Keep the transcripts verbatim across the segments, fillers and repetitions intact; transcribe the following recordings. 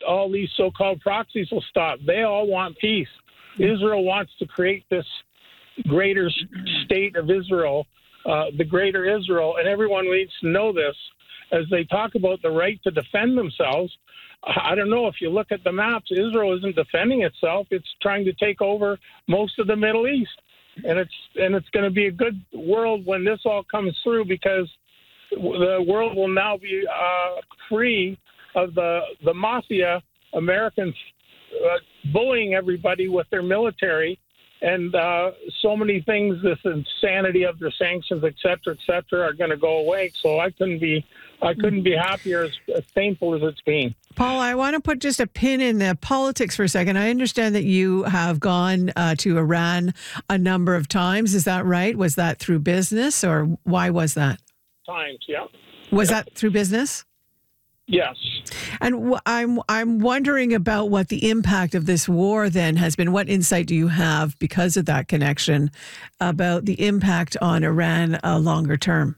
all these so-called proxies will stop. They all want peace. Israel wants to create this greater state of Israel, uh, the greater Israel, and everyone needs to know this. As they talk about the right to defend themselves, I don't know, if you look at the maps, Israel isn't defending itself. It's trying to take over most of the Middle East. And it's and it's going to be a good world when this all comes through, because the world will now be uh, free of the, the mafia, Americans uh, bullying everybody with their military. And uh, so many things, this insanity of the sanctions, et cetera, et cetera, are going to go away. So I couldn't be, I couldn't be happier, as, as painful as it's been. Paul, I want to put just a pin in the politics for a second. I understand that you have gone uh, to Iran a number of times. Is that right? Was that through business, or why was that? Times, yeah. Was yeah. that through business? Yes. And w- I'm I'm wondering about what the impact of this war then has been. What insight do you have because of that connection about the impact on Iran uh, longer term?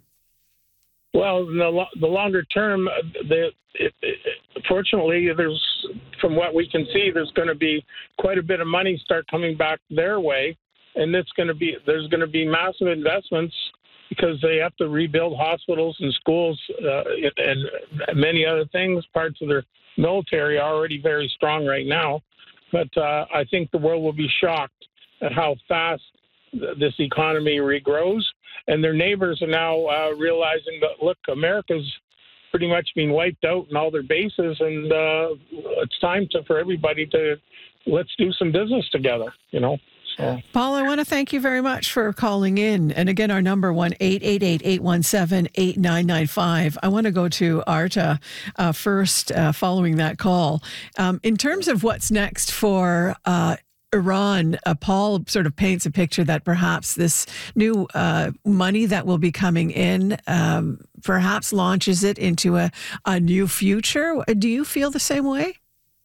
Well, the, lo- the longer term, the, it, it, fortunately, there's, from what we can see, there's going to be quite a bit of money start coming back their way, and it's going to be there's going to be massive investments, because they have to rebuild hospitals and schools uh, and many other things. Parts of their military are already very strong right now. But uh, I think the world will be shocked at how fast th- this economy regrows. And their neighbors are now uh, realizing that, look, America's pretty much been wiped out in all their bases, and uh, it's time to, for everybody to, let's do some business together, you know. So. Paul, I want to thank you very much for calling in. And again, our number, one eight eight eight, eight one seven, eight nine nine five. I want to go to Arta uh, first uh, following that call. Um, in terms of what's next for uh, Iran, uh, Paul sort of paints a picture that perhaps this new uh, money that will be coming in um, perhaps launches it into a, a new future. Do you feel the same way?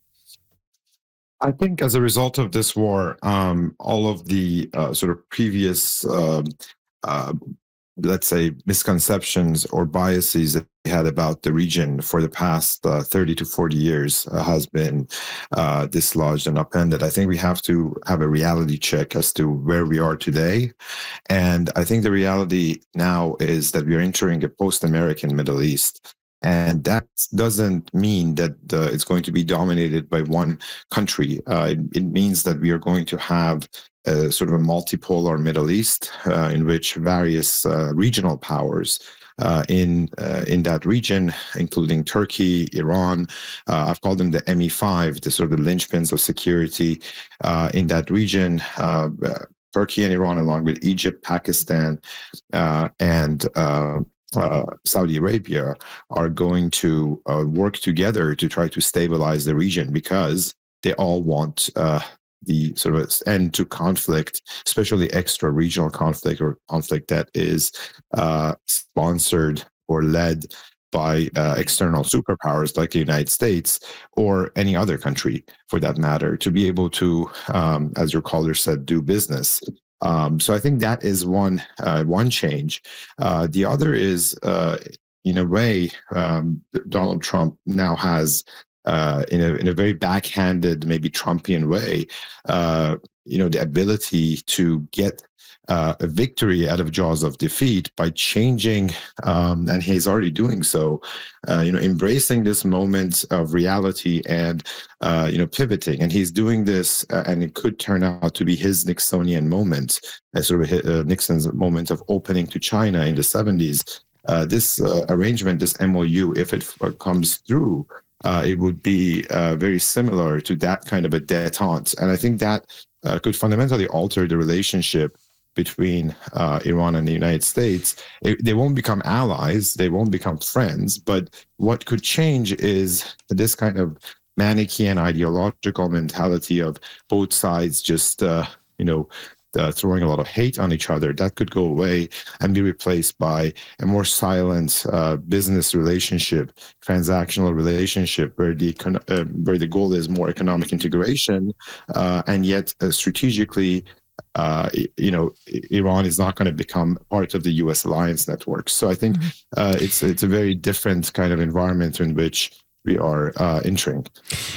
I think as a result of this war, um, all of the uh, sort of previous, uh, uh, let's say, misconceptions or biases that we had about the region for the past uh, thirty to forty years uh, has been uh, dislodged and upended. I think we have to have a reality check as to where we are today. And I think the reality now is that we are entering a post-American Middle East. And that doesn't mean that uh, it's going to be dominated by one country. Uh, it, it means that we are going to have a sort of a multipolar Middle East uh, in which various uh, regional powers uh, in uh, in that region, including Turkey, Iran, uh, I've called them the M E five, the sort of linchpins of security uh, in that region. Uh, Turkey and Iran, along with Egypt, Pakistan, uh, and uh, Uh, Saudi Arabia, are going to uh, work together to try to stabilize the region, because they all want uh, the sort of end to conflict, especially extra-regional conflict or conflict that is uh, sponsored or led by uh, external superpowers like the United States or any other country, for that matter, to be able to, um, as your caller said, do business. Um, so I think that is one uh, one change. Uh, the other is, uh, in a way, um, Donald Trump now has, uh, in a in a very backhanded, maybe Trumpian way, uh, you know, the ability to get uh, a victory out of jaws of defeat by changing, um, and he's already doing so, uh, you know, embracing this moment of reality and, uh, you know, pivoting. And he's doing this, uh, and it could turn out to be his Nixonian moment, uh, sort of uh, Nixon's moment of opening to China in the seventies. Uh, this uh, arrangement, this M O U, if it uh, comes through, uh, it would be uh, very similar to that kind of a détente. And I think that uh, could fundamentally alter the relationship between uh, Iran and the United States. It, they won't become allies, they won't become friends, but what could change is this kind of Manichaean ideological mentality of both sides just, uh, you know, uh, throwing a lot of hate on each other. That could go away and be replaced by a more silent uh, business relationship, transactional relationship, where the uh, where the goal is more economic integration, uh, and yet uh, strategically, Uh, you know, Iran is not going to become part of the U S alliance network. So I think uh, it's it's a very different kind of environment in which we are uh, entering.